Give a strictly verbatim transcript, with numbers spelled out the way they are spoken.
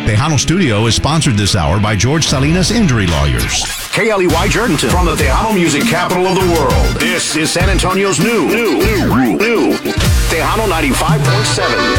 Tejano Studio is sponsored this hour by George Salinas Injury Lawyers. K L E Y Jordanton from the Tejano music capital of the world. This is San Antonio's new, new, new, new Tejano ninety-five point seven.